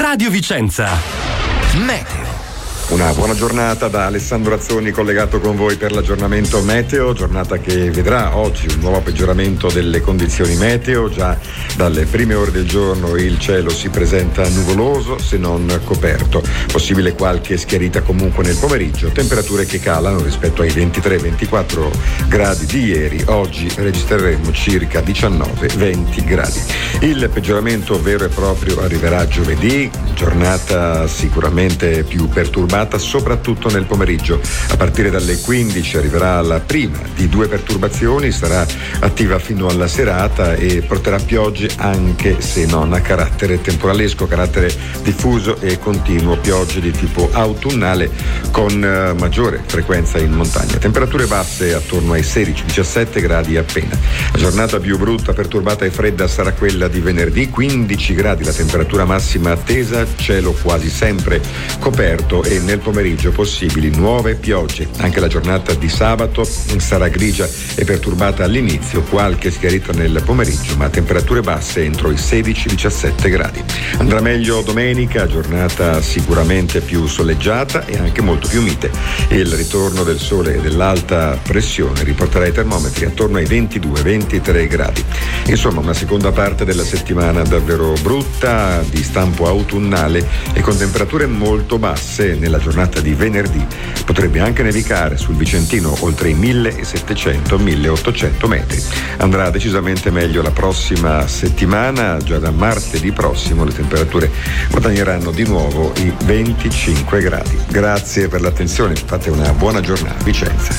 Radio Vicenza. Meteo. Una buona giornata da Alessandro Azzoni, collegato con voi per l'aggiornamento meteo, giornata che vedrà oggi un nuovo peggioramento delle condizioni meteo. Già dalle prime ore del giorno il cielo si presenta nuvoloso se non coperto, possibile qualche schiarita comunque nel pomeriggio, temperature che calano rispetto ai 23-24 gradi di ieri. Oggi registreremo circa 19-20 gradi. Il peggioramento vero e proprio arriverà giovedì, giornata sicuramente più perturbata soprattutto nel pomeriggio. A partire dalle 15 arriverà la prima di due perturbazioni, sarà attiva fino alla serata e porterà piogge anche se non a carattere temporalesco, carattere diffuso e continuo, piogge di tipo autunnale con maggiore frequenza in montagna. Temperature basse attorno ai 16-17 gradi appena. La giornata più brutta, perturbata e fredda sarà quella di venerdì, 15 gradi la temperatura massima attesa, cielo quasi sempre coperto e nel pomeriggio possibili nuove piogge. Anche la giornata di sabato sarà grigia e perturbata all'inizio, qualche schiarita nel pomeriggio, ma temperature basse entro i 16-17 gradi. Andrà meglio domenica, giornata sicuramente più soleggiata e anche molto più mite. Il ritorno del sole e dell'alta pressione riporterà i termometri attorno ai 22-23 gradi. Insomma, una seconda parte della settimana davvero brutta, di stampo autunnale e con temperature molto basse. Nella giornata di venerdì potrebbe anche nevicare sul Vicentino oltre i 1700-1800 metri. Andrà decisamente meglio la prossima settimana, già da martedì prossimo le temperature guadagneranno di nuovo i 25 gradi. Grazie per l'attenzione, fate una buona giornata. Vicenza.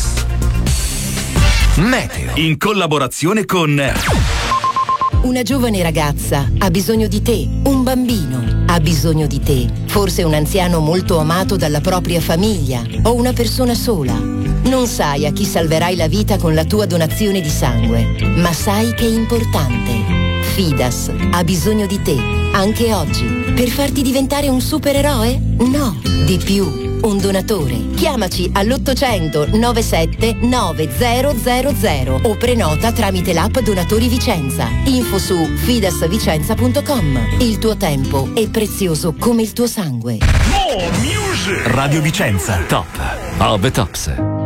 Meteo in collaborazione con Una giovane ragazza ha bisogno di te, un bambino ha bisogno di te, forse un anziano molto amato dalla propria famiglia o una persona sola. Non sai a chi salverai la vita con la tua donazione di sangue, ma sai che è importante. Fidas ha bisogno di te, anche oggi, per farti diventare un supereroe? No, di più. Un donatore. Chiamaci all'800 97 9000 o prenota tramite l'app Donatori Vicenza. Info su fidasvicenza.com. Il tuo tempo è prezioso come il tuo sangue. Radio Vicenza, top of the tops.